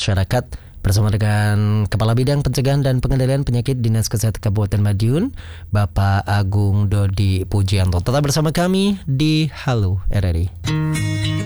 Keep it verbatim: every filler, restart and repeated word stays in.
masyarakat bersama dengan Kepala Bidang Pencegahan dan Pengendalian Penyakit Dinas Kesehatan Kabupaten Madiun, Bapak Agung Dodi Pujianto. Tetap bersama kami di Halo R R I.